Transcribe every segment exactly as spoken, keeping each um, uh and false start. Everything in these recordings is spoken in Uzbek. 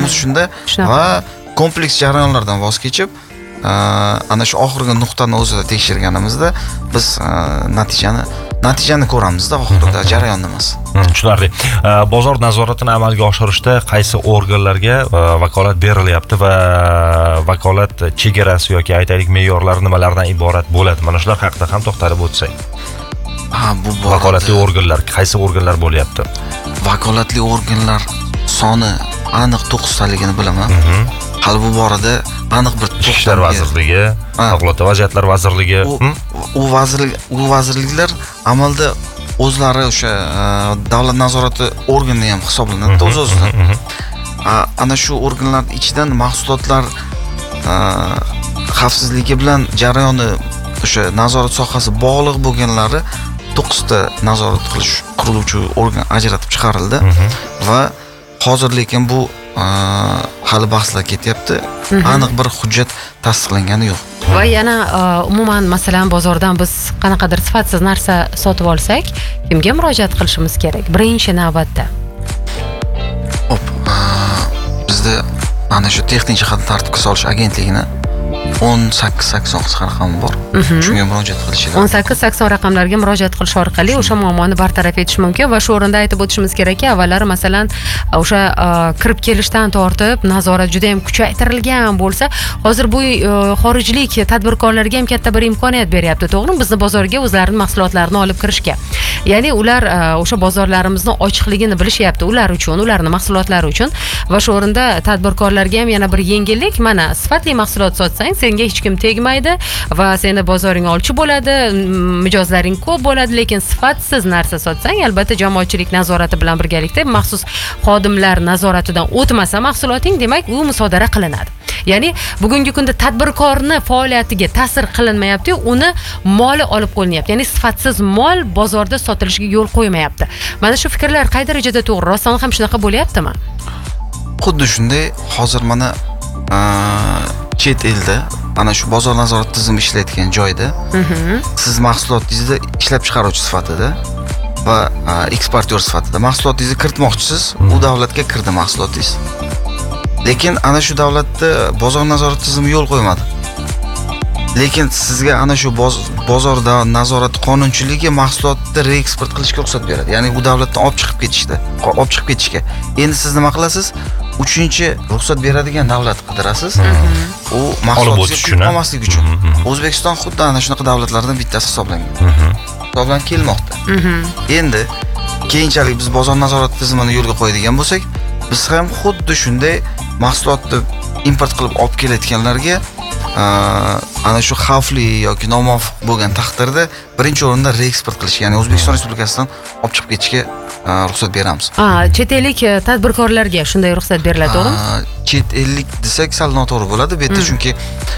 maqsadimiz shunda va kompleks jarayonlardan voz kechib, ana shu oxirgi nuqtani o'zida tekshirganimizda biz natijani natijani ko'ramizda oxirida jarayon emas. Tushunarli. Bozor nazoratini amalga oshirishda qaysi organlarga vakolat berilyapti va vakolat chegarasi yoki aytaylik me'yorlari nimalardan iborat bo'ladi? Mana shular haqida ham to'xtalib o'tsak. Ha, bu vakolatli organlar, qaysi organlar bo'lyapti? Vakolatli organlar soni aniq to'qqiztaligini bilaman. Hali bu borada aniq bir Ichki ishlar vazirligi, Favqulodda vaziyatlar vazirligi, u vazirlik u vazirliklar amalda o'zlari o'sha davlat nazorati organi ham hisoblanadi o'z-o'zidan. Ana shu organlar ichidan mahsulotlar xavfsizligi bilan jarayoni o'sha nazorat sohasi bog'liq bo'lganlari to'qqizta nazorat qilish quruvchi organ ajratib chiqarildi va hozir lekin bu hali bahslar ketyapti. Aniq bir hujjat tasdiqlangani yo'q. Va yana umuman masalan bozordan biz qanaqadir sifatsiz narsa sotib olsak, kimga murojaat qilishimiz kerak? Birinchi navbatda. Hop, bizda ana shu texnik jihatdan tartibga solish agentligini o'n sakkiz sakson raqami bor. Shunga murojaat qilishadi. o'n sakkiz sakson raqamlarga murojaat qilish orqali o'sha muammoni bartaraf etish mumkin va shu o'rinda aytib o'tishimiz kerakki, avvallari masalan o'sha kirib kelishdan tortib nazorat juda ham kuchaytirilgan bo'lsa, hozir bu xorijlik tadbirkorlarga ham katta bir imkoniyat beryapti, to'g'rimi? Bizni bozorga o'zlarining mahsulotlarini olib kirishga. Ya'ni ular o'sha bozorlarimizni ochiqligini bilishyapti ular uchun, ularning mahsulotlari uchun va shu o'rinda tadbirkorlarga ham yana bir yengillik, mana sifatli mahsulot sotsang senga hech kim tegmaydi va seni bozoring olchi bo'ladi, mijozlaring ko'p bo'ladi, lekin sifatsiz narsa sotsang, albatta jamoatchilik nazorati bilan birgalikda maxsus xodimlar nazoratidan o'tmasa mahsuloting, demak u musodara qilinadi. Ya'ni bugungi kunda tadbirkorni faoliyatiga ta'sir qilinmayapti, uni moli olib qo'yilyapti. Ya'ni sifatsiz mol bozorda sotilishiga yo'l qo'ymayapti. Mana shu fikrlar qay darajada to'g'ri? Rostdan ham shunaqa bo'lyaptimi? Xuddi shunday, hozir mana chet elda ana shu bozor nazorat tizimi ishlayotgan joyda siz mahsulotingizni ishlab chiqaruvchi sifatida va eksportyor sifatida mahsulotingizni kiritmoqchisiz, u davlatga kirdi mahsulotingiz. Lekin ana shu davlatda bozor nazorat tizimi yo'l qo'ymadi. Lekin sizga ana shu bozorda nazorat qonunchiligi mahsulotni reeksport qilishga ruxsat beradi. Ya'ni u davlatdan olib chiqib ketishda, olib chiqib ketishga. Endi siz nima qilasiz? Uchinchi ruxsat beradigan davlat qidirasiz. U mahsulotni olmaslik uchun. O'zbekiston xuddi ana shunaqa davlatlardan bittasi hisoblangan. Hisoblanib kelmoqda. Endi keyinchalik biz bozor nazorati tizimini yo'lga qo'yadigan bo'lsak, biz ham xuddi shunday mahsulotni import qilib olib kelayotganlarga ana shu xavfli yoki nomuvofiq bo'lgan taqdirda birinchi o'rinda reeksport qilish, ya'ni O'zbekiston Respublikasidan olib chiqib ketishga ruxsat beramiz. Ha, chet ellik tadbirkorlarga shunday ruxsat beriladi, to'g'rimi? Chet ellik desak sal noto'g'ri bo'ladi, bu yerda chunki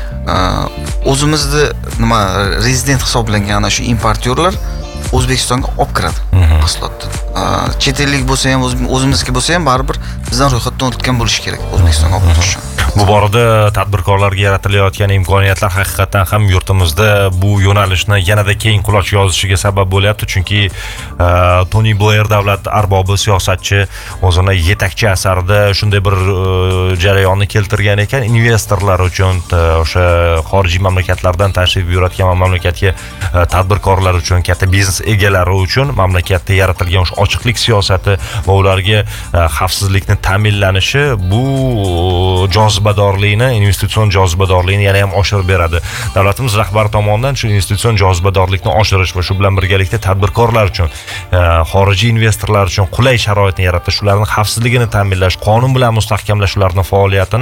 o'zimizni nima rezident hisoblangan ana shu importyorlar O'zbekistonga olib kiradi mahsulotni. Chet ellik bo'lsa ham, o'zimizga bo'lsa ham baribir bizdan ro'yxatdan o'tgan bo'lishi kerak O'zbekistonga olib kirish uchun. Bu borada tadbirkorlarga yaratilayotgan imkoniyatlar haqiqatan ham yurtimizda bu yo'nalishni yanada keng quloch yozishiga sabab bo'lyapti, chunki Tony Blair davlat arbobi siyosatchi o'zini yetakchi asarida shunday bir jarayonni keltirgan ekan, investorlar uchun, o'sha xorijiy mamlakatlardan tashrif buyurayotgan mamlakatga tadbirkorlar uchun, katta biznes egalari uchun mamlakatda yaratilgan o'sha ochiqlik siyosati va ularga xavfsizlikni ta'minlanishi bu jozibadorlikni, investitsion jozibadorlikni yana ham oshirib beradi. Davlatimiz rahbari tomonidan shu investitsion jozibadorlikni oshirish va shu bilan birgalikda tadbirkorlar uchun, xorijiy investorlar uchun qulay sharoitni yaratish, ularning xavfsizligini ta'minlash, qonun bilan mustahkamlash, ularning faoliyatini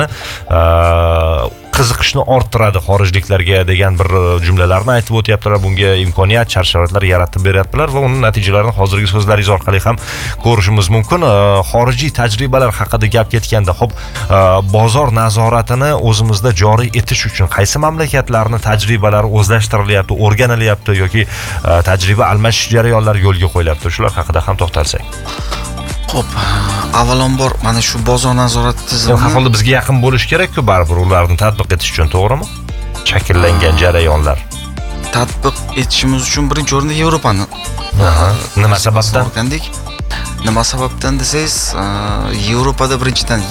qiziqishni orttiradi xorijliklarga degan bir jumlalarni aytib o'tyaptilar. Bunga imkoniyat, shart-sharoitlar yaratib beryaptilar va uning natijalarini hozirgi so'zlaringiz orqali ham ko'rishimiz mumkin. Xorijiy tajribalar haqida gap ketganda, xo'p, bozor nazoratini o'zimizda joriy etish uchun qaysi mamlakatlarning tajribalari o'zlashtirilyapti, o'rganilyapti yoki tajriba almashish jarayonlari yo'lga qo'yilyapti? Shular haqida ham to'xtalsak. Xo'p, avvalambor mana shu bozor nazorati tizimi har holda bizga yaqin bo'lish kerak-ku baribir ularni tatbiq etish uchun, to'g'rimi? Shakllangan jarayonlar. Tatbiq etishimiz uchun birinchi o'rinda Yevropani. Nima sababdan? Nima sababdan desangiz, Yevropada birinchidan